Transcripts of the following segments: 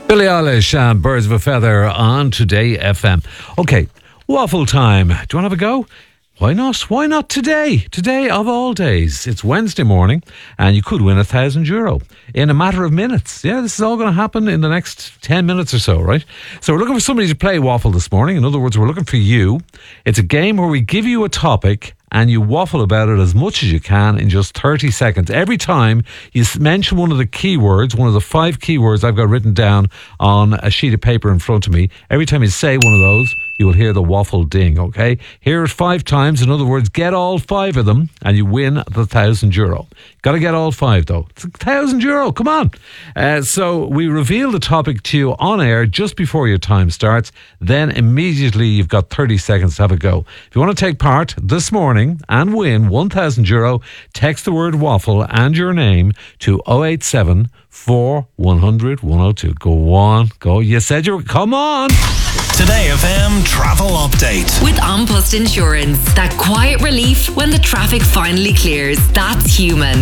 Billie Eilish and Birds of a Feather on Today FM. Okay, waffle time. Do you want to have a go? Why not? Why not today? Today of all days. It's Wednesday morning and you could win €1,000 in a matter of minutes. Yeah, this is all going to happen in the next 10 minutes or so, right? So we're looking for somebody to play waffle this morning. In other words, we're looking for you. It's a game where we give you a topic and you waffle about it as much as you can in just 30 seconds. Every time you mention one of the keywords, one of the 5 keywords I've got written down on a sheet of paper in front of me, every time you say one of those, you will hear the waffle ding, okay? Hear it 5 times. In other words, get all 5 of them and you win the €1,000. Got to get all 5 though. It's €1,000. Come on. So we reveal the topic to you on air just before your time starts. Then immediately you've got 30 seconds to have a go. If you want to take part this morning and win €1,000, text the word waffle and your name to 087 4100 102. Go on. Go. You said you were. Come on. Today FM travel update with An Post Insurance. That quiet relief when the traffic finally clears. That's human.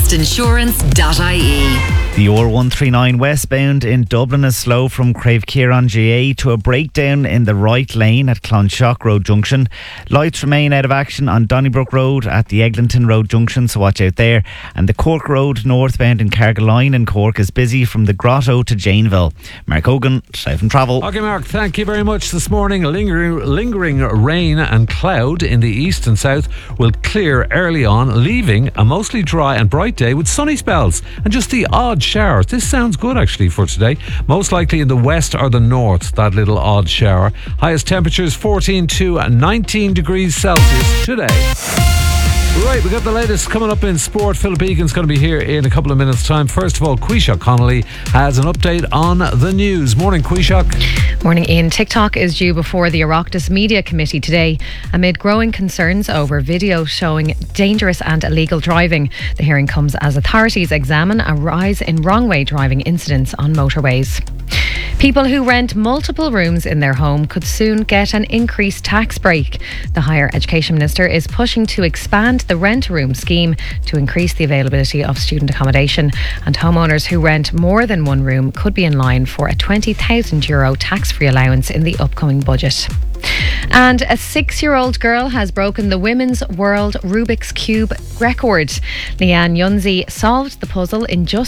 AnPostInsurance.ie. The R139 westbound in Dublin is slow from Cravekieran GA to a breakdown in the right lane at Clonshock Road Junction. Lights remain out of action on Donnybrook Road at the Eglinton Road Junction, so watch out there. And the Cork Road northbound in Carrigaline in Cork is busy from the Grotto to Janeville. Mark Hogan, Safe and Travel. Okay, Mark, thank you very much. This morning, lingering rain and cloud in the east and south will clear early on, leaving a mostly dry and bright day with sunny spells and just the odd shower. This sounds good actually for today. Most likely in the west or the north, that little odd shower. Highest temperatures 14 to 19 degrees Celsius today. Right, we got the latest coming up in sport. Philip Egan's going to be here in a couple of minutes' time. First of all, Quishak Connolly has an update on the news. Morning, Quishak. Morning, Ian. TikTok is due before the Oireachtas Media Committee today amid growing concerns over video showing dangerous and illegal driving. The hearing comes as authorities examine a rise in wrong-way driving incidents on motorways. People who rent multiple rooms in their home could soon get an increased tax break. The Higher Education Minister is pushing to expand the rent-a-room scheme to increase the availability of student accommodation, and homeowners who rent more than one room could be in line for a €20,000 tax-free allowance in the upcoming budget. And a 6-year-old girl has broken the women's world Rubik's Cube record. Leanne Yunzi solved the puzzle in just